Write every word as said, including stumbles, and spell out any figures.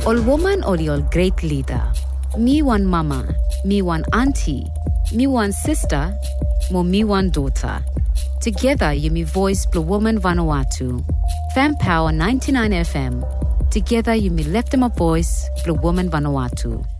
All woman or your great leader. Me one mama, me one auntie, me one sister, mo me one daughter. Together you me voice Blue Woman Vanuatu. Fem Power ninety-nine F M. Together you me left them a voice Blue Woman Vanuatu.